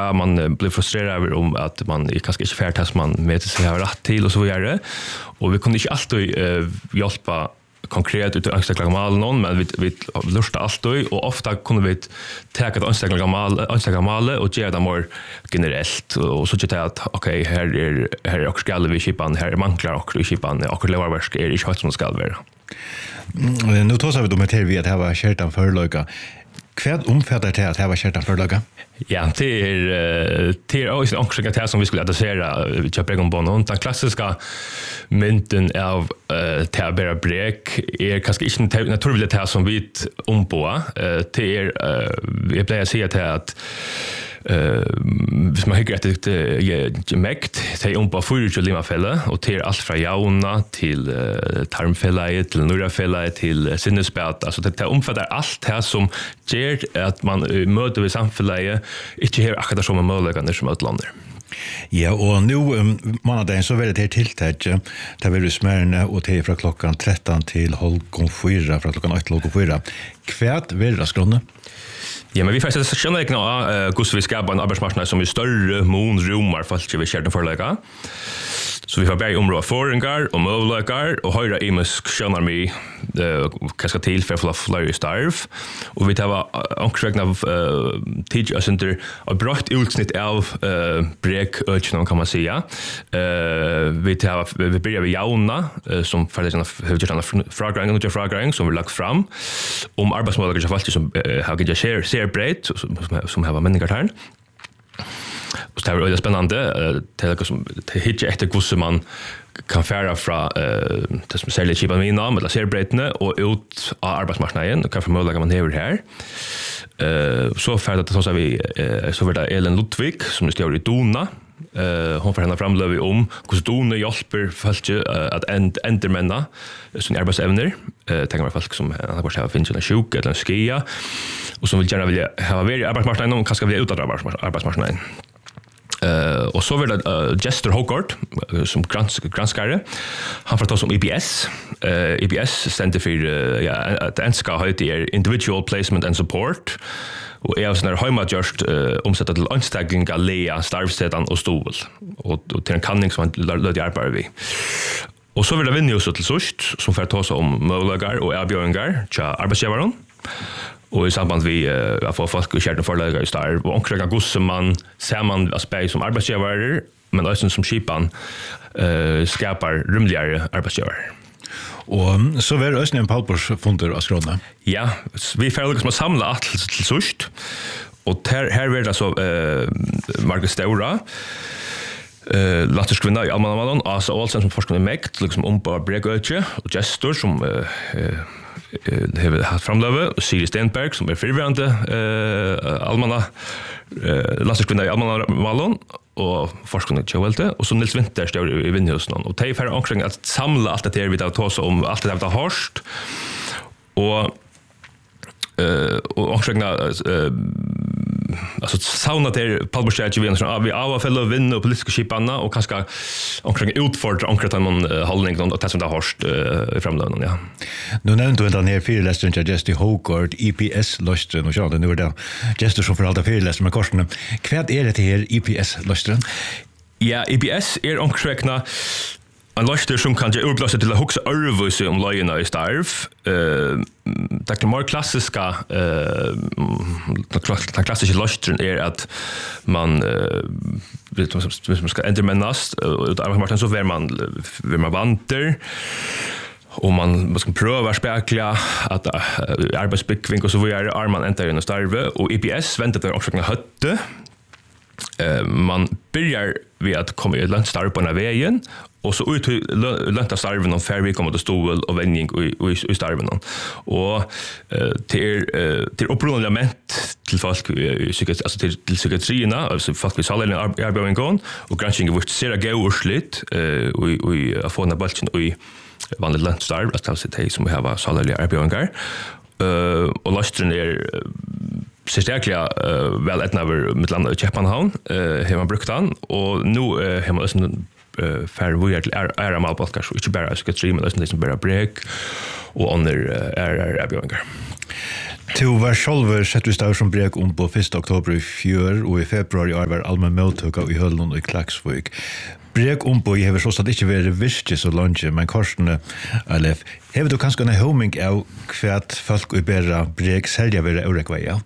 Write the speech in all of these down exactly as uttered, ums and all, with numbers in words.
ta man blir frustrerad över om att man kanske inte färd som man vet sig har rätt till och så vidare. Och vi kunde inte alltid uh, hjälpa konkret ut anställda mal någon men vi vi lustar alltid och ofta kunde vi ta ett anställda mal anställda mal och ge dem mer generellt och så tycker jag att okej okay, här är här är också ska vi shipan här manglar också shipan och leververk är inte helt som ska vara. Nu tar vi då med till vi att ha var kärtan förlöka. Kvad omfattar det att ha var kärtan förlöka? Ja, det är det är också en det som vi skulle adressera vi köper en bon den klassiska mynten av uh, Tabera break är kanske inte naturligt det som vi om på det är jag plejer att säga att eh hvis man hickar att det mekt det om på för limafälla och till allt från jauna till uh, tarmfälla till nurafälla till sinnesbät alltså det omfattar allt det som ger att man uh, möter vi samhället inte här akkurat som möjligheten som utlander. Ja, och nu um, månaden så väldigt det tilltag där vill du smärna och till från klockan tretton till halv fyra från klockan åtta till halv fyra. Kvärt vill det skrona. Ja, men vi faktiskt känner inte nå hur vi ska på en arbetsmarknad som är större mån rumar fast vi kör den förlägga. Så vi har börjat områda föringar och möjligheter och höra imus känner mig vad ska till för att få fler starv och vi tar ankräkna av tid oss inte ett brett utsnitt av break-ökning kan man säga. Vi tar vi börjar med jauna som för den frågan och frågan som vi lagt fram om arbetsmöjligheter faktiskt som har gett share share break som har meningar här. Och det är väldigt spännande det som det hittar efter hur man kan färra från det som säljer chipan mina med laserbreitene och ut av arbetsmarknaden och kan förmodligen man över här. Eh så färdat så så vi så var det Ellen Ludvig som står i Dona. Eh hon får henne framlöv om hur Dona hjälper folk att entermänna sina arbetsevner. Eh tänker man folk som har varit här finns en sjuk eller en skia och som vill gärna vilja ha varit arbetsmarknaden och kanske vilja ut av arbetsmarknaden. Uh, och så var det uh, Jester Hogart uh, som grans, granskare. Han får ta som E B S. Uh, E B S ständer för uh, ja, att enska heter Individual Placement and Support. Och är sån här hemmagjort uh, omsätta till anställningar, lea, starvsedan och stol. Och, och till en kanning som man löd i arbete vid. Och så var det vinner också till sist som får ta sig om möjligheter och erbjudningar till arbetsgivaren. Och i samband vi uh, får folk och kärten förlägga i starv och omkring gosse man ser man aspekt som arbetsgivare men också som skipan uh, skapar rymligare arbetsgivare. Och så var det också en palpors fonder av skrona. Ja, vi får liksom samla allt till sist. Och här här är det så uh, Marcus Stora eh lattersk kvinna i Alman Malon alltså alltså som forskar med mekt liksom om på breakage och gestor som eh det har haft framlöve och Siri Stenberg som är förvärande eh Almana eh lattersk kvinna i Alman Malon och forskare Chevelte och så Nils Winter står i Vinhusen och de får omkring att samla allt det här vi tar oss om allt det där harst och eh och omkring eh alltså sauna där Palmerstad vi från vi av fellow vinna och politiska skipanna och kanske omkring utfordra omkring att man hållning och det som det harst i framlönen ja. Nu nämnde du den här fyreläsaren till Jester Hogard E P S-löstren och så nu är det Jester som förvaltar fyreläsaren med korsen. Vad är det här E P S-löstren? Ja, E P S är omkring en löster som kan ge urblåsa till att huxa örvuse om löjena i starv. Uh, det är mer klassiska uh, den klassiska löstren är att man uh, man ska entermännas ut av marknaden så vill man vill man vanter och man man ska pröva spekla att uh, arbetsbyggning och så vidare är man enter in i starve och E P S väntar där också hötte. Uh, man börjar vid att komma i löntstarv på den här vägen och så ut lönta starven om färg kommer till stol och vändning och i starven och till till upprullament till folk i psykiatri alltså till till psykiatrierna alltså folk vi sa i arbetsgång och granskning vart ser det gå slut och och att få den bulten och i vanligt löntstarv alltså det som vi har salary arbetsgångar och lastren är Särskilt uh, väl ett över Midland och Köpenhamn eh uh, har man brukt han och nu uh, har man också uh, för vi till är mal podcast inte bara ska streama det som bara break och under är är avgångar. Du var själv sett ut som brek om på första oktober i fjör och i februari år var allmän mottøka i Höllen och i Klaksvik. Brek om på har så att inte vara visst så långt men korsene Alef. Har du kanske en homing av kvärt folk i bära brek sälja vara orekvaja?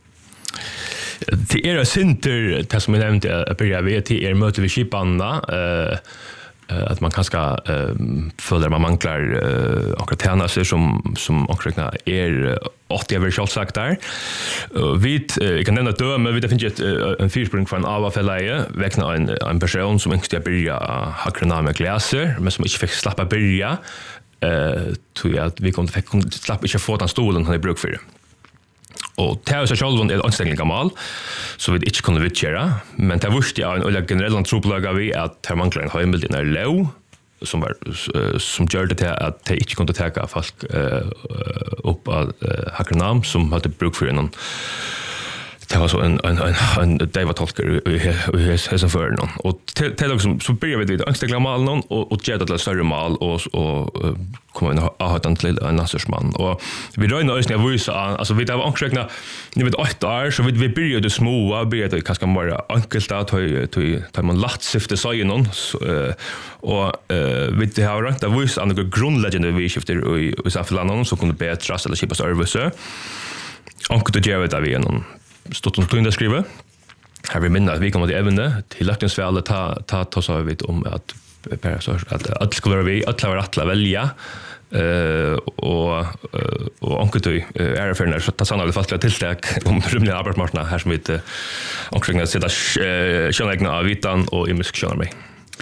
Det är synter det som jag nämnde att börja vid till er möte vid Kipanna eh att man kanske eh följer man manglar eh akkurat tjänster som som akkurat är åttio över själv sagt där. Vi jag kan nämna då men vi det finns ett en fyrspring från Ava Felaye växna en en person som inte börja hackra med gläser men som inte fick slappa börja eh tror jag att vi kunde fick slappa inte få den stolen han i bruk för. Och det är så själv är anställning gammal så vi inte kunde vitchera men det visste jag en eller generellt troplaga vi att det manglar en hembild i low som var som gör det att det inte kunde ta folk upp av hackernamn som hade bruk för en det var så en en en en David Tolker i hesa för någon och till till liksom så börjar vi vid anställa mal någon och och ge det till större mal och och komma in och ha ett till en nassersman och vi drar in oss när vi så alltså vi det var anskräkna ni vet åtta år så vi vi började små började kanske bara enkelt att ta ta man lätt syfte så ju någon och vi det har rätt att vi så andra grundläggande vi skifter i i samhället så kunde bättre eller chipa service och det gör det vi någon stått och kunde skriva. Här vi minns att vi kommer till ävne till laktensfället ta ta ta så vet om att att att skulle vi att klara att välja eh och och onkel du är för när så ta såna fasta tilltag om rumliga arbetsmarknaden här som vi inte omkring att sätta sjönägna av vitan och i musklerna mig.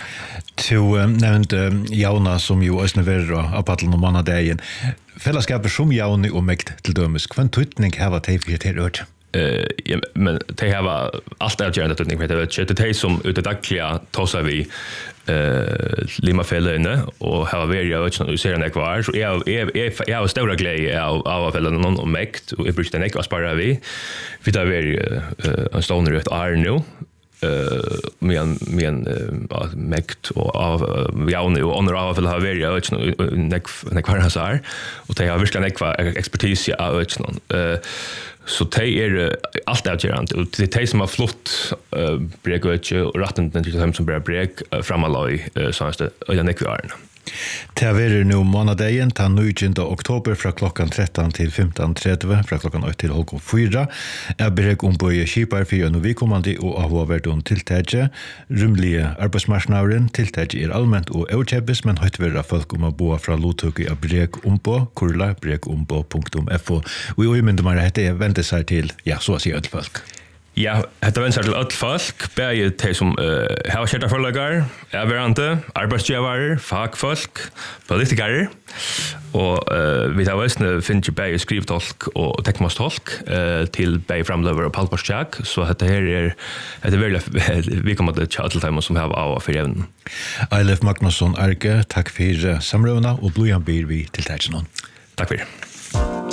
Du nevnte Jauna som jo også neverer av paddelen om manna dagen. Fellesskaper som Jauni og mekt til dømes. Hva en tøytning har vært til til ørt? Eh ja, men det har var allt att göra det teknik för det det är som ute dagliga tossar vi eh lima fällarna och har varit jag vet inte hur ser det kvar så jag jag jag har stora glädje av av fällarna någon och mekt och jag brukar det inte spara vi vi tar vi en stoner ut är nu eh men men mekt och av jag nu och andra av fällar har varit jag vet inte när kvar han så här och det har verkligen kvar expertis jag vet inte eh så det är allt avgörande och det är det som har flott bregötje och ratten den till dem som börjar breg framaloj så är det och den ekvarna. Det är nu månaden den nionde oktober från klockan tretton till femton trettio från klockan åtta till halv fyra. Jag breg om på skipar för en vikommande och av värden tilltäge rumliga arbetsmarknaden tilltäge är allmänt och outchebis men har vara folk om att bo från Lotuki av breg om på kurla bregombo punkt f och vi men det heter vänta sig till ja så att säga öll folk. Ja, det var til öll folk, bæði til som uh, har kjærta forlagar, erverande, arbeidsgivarer, fagfolk, politikere, og uh, vi tar væsne finner ikke bæði skrivtolk og tekmastolk uh, til bæði framløver og palparstjak, så dette her er, det er veldig, vi kommer til kjærtelteimer som har av for evnen. Eilef Magnusson Arke, takk for samrøvna, og Blojan byr vi til tegnene. Takk for det.